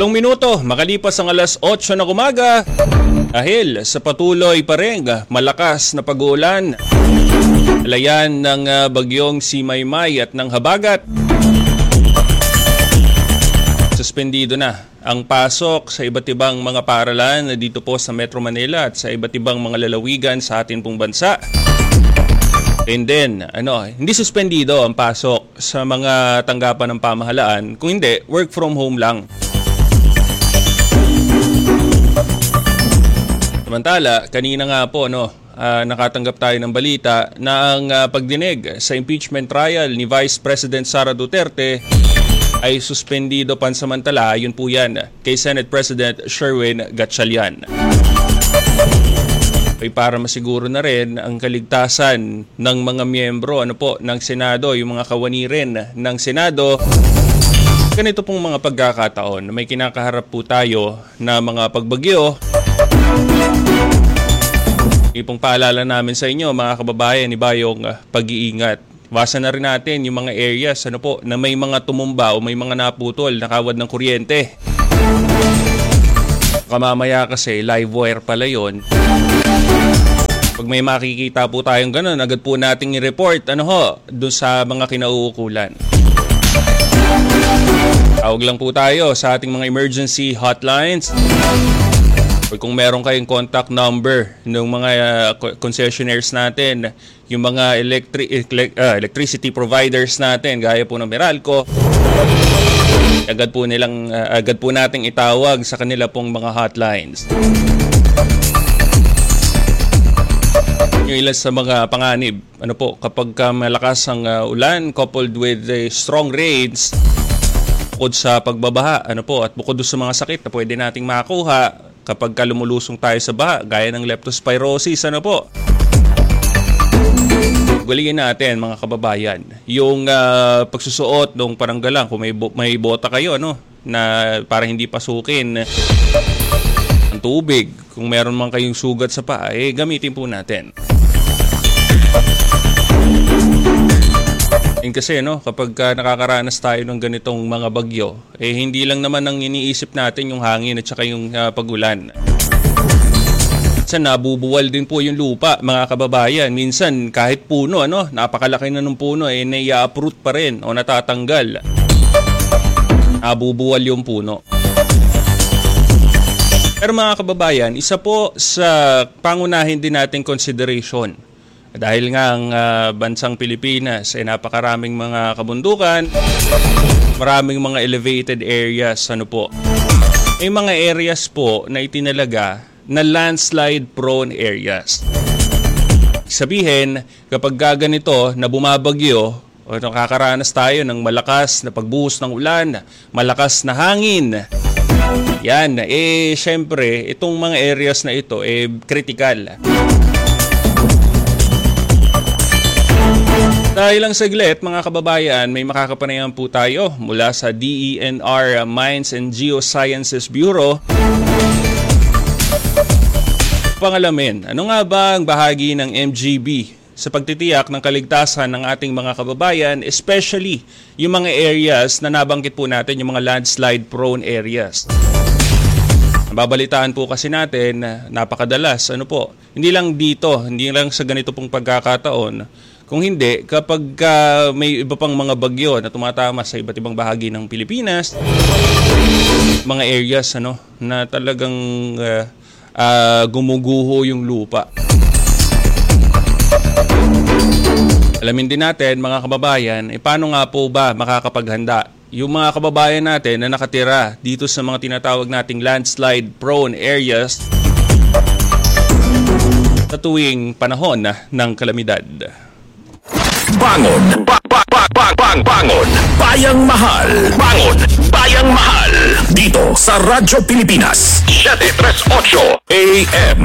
minuto makalipas ang alas 8 ng umaga. Dahil sa patuloy pa rin malakas na pag-uulan, layan ng bagyong si Maymay at ng habagat, suspendido na ang pasok sa iba't ibang mga paaralan dito po sa Metro Manila at sa iba't ibang mga lalawigan sa atin pong bansa. And then, hindi suspendido ang pasok sa mga tanggapan ng pamahalaan, kung hindi, work from home lang. Samantala, kanina nga po, nakatanggap tayo ng balita na ang pagdinig sa impeachment trial ni Vice President Sara Duterte ay suspendido pansamantala. Yun po yan kay Senate President Sherwin Gatchalian. Ay para masiguro na rin ang kaligtasan ng mga miyembro ng Senado, yung mga kawani rin ng Senado. Ganito pong mga pagkakataon, may kinakaharap po tayo na mga pagbagyo. Ipong paalala namin sa inyo mga kababayan, iba yung pag-iingat. Iwasan na rin natin yung mga areas na may mga tumumba o may mga naputol na kawad ng kuryente. Kamamaya kasi live wire pala yun. Pag may makikita po tayong ganun, agad po nating i-report doon sa mga kinauukulan. Tawag lang po tayo sa ating mga emergency hotlines. O kung meron kayong contact number ng mga concessionaires natin, yung mga electricity providers natin, gaya po ng Meralco, agad po nating itawag sa kanila pong mga hotlines. Yung ilan sa mga panganib, kapag malakas ang ulan coupled with strong rains, bukod sa pagbabaha, at bukod sa mga sakit na pwede nating makuha kapag lumulusong tayo sa baha, gaya ng leptospirosis, Galingan natin mga kababayan yung pagsusuot ng paranggalang kung may bota kayo na para hindi pasukin ang tubig. Kung meron man kayong sugat sa paa, gamitin po natin. Kasi kapag nakakaranas tayo ng ganitong mga bagyo, hindi lang naman ang iniisip natin yung hangin at saka yung pagulan. Minsan nabubuwal din po yung lupa mga kababayan. Minsan kahit puno, napakalaki na ng puno, nai-uproot pa rin o natatanggal. Nabubuwal yung puno. Pero mga kababayan, isa po sa pangunahin din nating consideration. Dahil nga ang bansang Pilipinas ay napakaraming mga kabundukan, maraming mga elevated areas, May mga areas po na itinalaga na landslide prone areas. Sabihin, kapag ganito na bumabagyo o nakakaranas tayo ng malakas na pagbuhos ng ulan, malakas na hangin, yan, syempre, itong mga areas na ito, critical. Dahil lang saglit, mga kababayan, may makakapanayan po tayo mula sa DENR Mines and Geosciences Bureau. Pangalamin, ano nga ba ang bahagi ng MGB sa pagtitiyak ng kaligtasan ng ating mga kababayan, especially yung mga areas na nabanggit po natin, yung mga landslide prone areas. Babalitaan po kasi natin na napakadalas, hindi lang dito, hindi lang sa ganito pong pagkakataon, kung hindi, kapag may iba pang mga bagyo na tumatama sa iba't ibang bahagi ng Pilipinas, mga areas na talagang gumuguho yung lupa. Alamin din natin mga kababayan, paano nga po ba makakapaghanda yung mga kababayan natin na nakatira dito sa mga tinatawag nating landslide prone areas sa tuwing panahon ng kalamidad. Bangon! Bangon! Bayang Mahal! Bangon! Bayang Mahal! Dito sa Radyo Pilipinas 738 AM.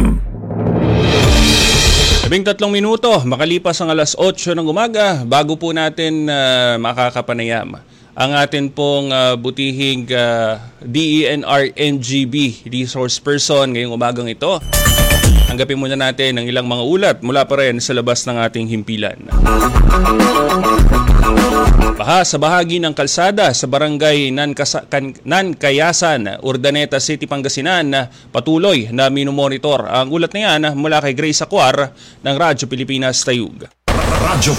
13 minuto makalipas ang alas 8 ng umaga, bago po natin makakapanayam ang atin pong butihing DENR NGB resource person ngayong umagang ito. Tanggapin muna natin ang ilang mga ulat mula pa rin sa labas ng ating himpilan. Baha sa bahagi ng kalsada sa barangay Nankayasan, Urdaneta City, Pangasinan, patuloy na minomonitor. Ang ulat na yan mula kay Grace Acuar ng Radyo Pilipinas Tayug. Radyo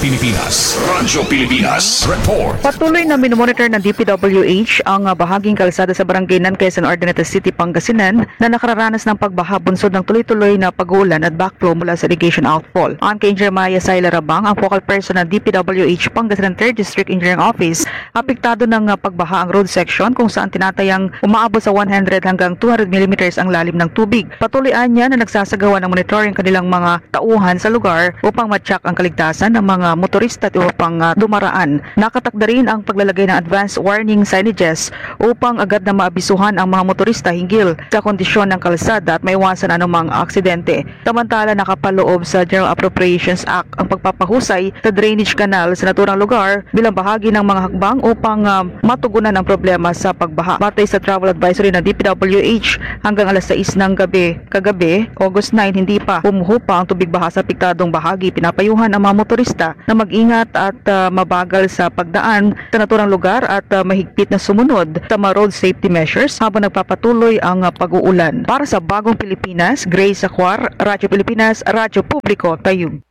Pilipinas Report. Patuloy na minomonitor ng DPWH ang bahaging kalsada sa barangay Nankayasan, Urdaneta City, Pangasinan na nakararanas ng pagbaha bunsod ng tuloy-tuloy na pag-uulan at backflow mula sa irrigation outfall. Ayon kay Engineer Maya Saila Rabang, ang focal person ng DPWH Pangasinan 3rd District Engineering Office, apektado ng pagbaha ang road section kung saan tinatayang umaabot sa 100 hanggang 200 mm ang lalim ng tubig. Patuloy niya na nagsasagawa ng monitoring kanilang mga tauhan sa lugar upang matyak ang kaligtasan ng mga motorista at upang dumaraan. Nakatakda rin ang paglalagay ng advanced warning signages upang agad na maabisuhan ang mga motorista hinggil sa kondisyon ng kalsada at maiwasan anumang aksidente. Samantala, nakapaloob sa General Appropriations Act ang pagpapahusay sa drainage canal sa naturang lugar bilang bahagi ng mga hakbang upang matugunan ang problema sa pagbaha. Batay sa travel advisory ng DPWH, hanggang alas 6 ng gabi kagabi, August 9, hindi pa humuhupa ang tubig baha sa apektadong bahagi. Pinapayuhan ang mga motorista na mag-ingat at mabagal sa pagdaan sa naturang lugar at mahigpit na sumunod sa mga road safety measures habang nagpapatuloy ang pag-uulan. Para sa Bagong Pilipinas, Grace Acuar, Radyo Pilipinas, Radyo Publiko, Tayug.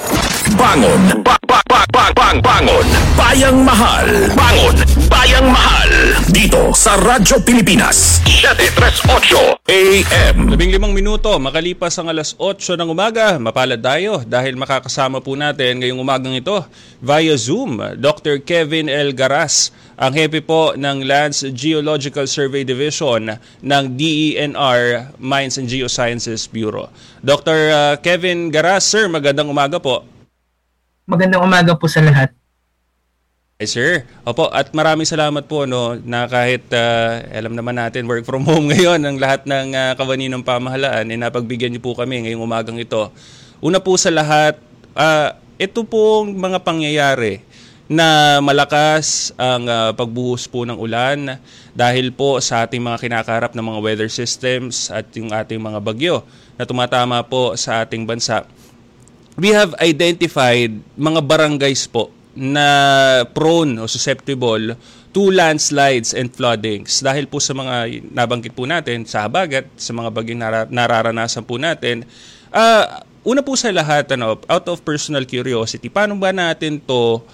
Bangon. Bangon. Bayang Mahal. Bangon. Bayang Mahal. Dito sa Radyo Pilipinas. 738 AM. 15 minuto, makalipas ang alas 8 ng umaga, mapalad tayo dahil makakasama po natin ngayong umagang ito via Zoom, Dr. Kevin L. Garas, ang hepe po ng Lands Geological Survey Division ng DENR Mines and Geosciences Bureau. Dr. Kevin Garas, sir, magandang umaga po. Magandang umaga po sa lahat. Yes, sir. Opo, at maraming salamat po na kahit alam naman natin work from home ngayon ang lahat ng kawani ng pamahalaan napagbigyan niyo po kami ngayong umagang ito. Una po sa lahat, ito pong mga pangyayari na malakas ang pagbuhos po ng ulan dahil po sa ating mga kinakarap na mga weather systems at yung ating mga bagyo na tumatama po sa ating bansa. We have identified mga barangays po na prone o susceptible to landslides and floodings dahil po sa mga nabanggit po natin sa habagat, sa mga bagyong nararanasan po natin. Una po sa lahat, out of personal curiosity, paano ba natin to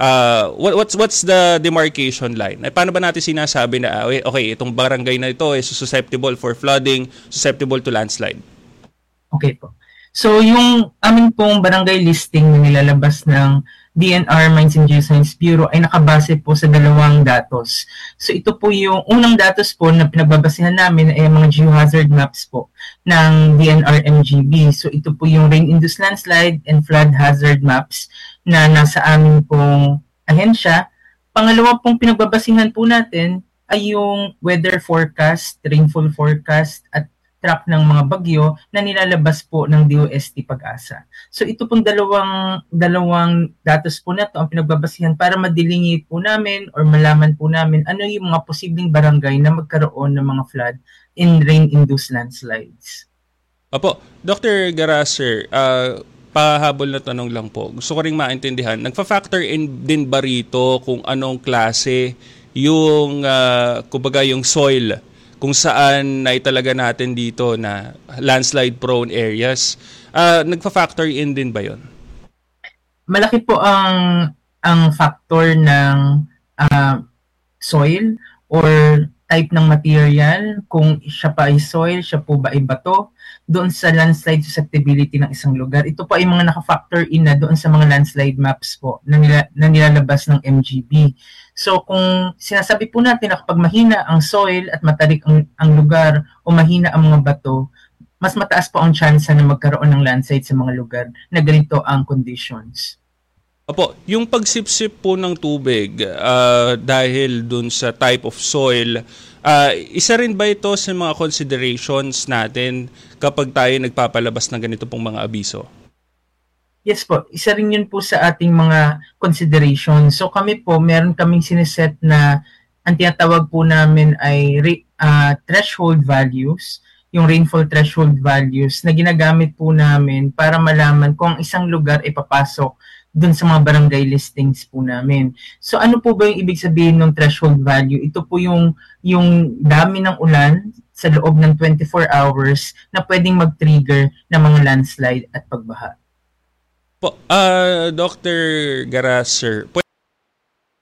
what's the demarcation line? Paano ba natin sinasabi na okay, itong barangay na ito is susceptible for flooding, susceptible to landslide? Okay po. So yung aming pong barangay listing na nilalabas ng DNR Mines and Geosciences Bureau ay nakabase po sa dalawang datos. So ito po yung unang datos po na pinagbabasihan namin ay mga geohazard maps po ng DNR MGB. So ito po yung rain-induced landslide and flood hazard maps na nasa amin pong ahensya. Pangalawa pong pinagbabasihan po natin ay yung weather forecast, rainfall forecast at track ng mga bagyo na nilalabas po ng DOST Pag-asa. So ito pong dalawang datos po na to ang pinagbabasihan para madilingi po namin or malaman po namin ano yung mga posibleng barangay na magkaroon ng mga flood in rain-induced landslides. Opo, Dr. Garaser, pahabol na tanong lang po. Gusto ko ring maintindihan, nagfa-factor in din ba rito kung anong klase yung, kumbaga yung soil kung saan naitalaga natin dito na landslide-prone areas. Nagpa-factor in din ba yon? Malaki po ang factor ng soil or type ng material. Kung siya pa ay soil, siya po ba ay bato, doon sa landslide susceptibility ng isang lugar. Ito po ay mga naka-factor in na doon sa mga landslide maps po na nilalabas ng MGB. So kung sinasabi po natin na kapag mahina ang soil at matarik ang lugar o mahina ang mga bato, mas mataas po ang chance na magkaroon ng landslide sa mga lugar na ganito ang conditions. Opo, yung pagsipsip po ng tubig dahil dun sa type of soil, isa rin ba ito sa mga considerations natin kapag tayo nagpapalabas ng ganito pong mga abiso? Yes po, isa rin yun po sa ating mga considerations. So kami po, meron kaming sineset na ang tinatawag po namin ay threshold values, yung rainfall threshold values na ginagamit po namin para malaman kung ang isang lugar ay papasok dun sa mga barangay listings po namin. So ano po ba yung ibig sabihin ng threshold value? Ito po yung dami ng ulan sa loob ng 24 hours na pwedeng mag-trigger ng mga landslide at pagbaha. Dr. Garas, sir,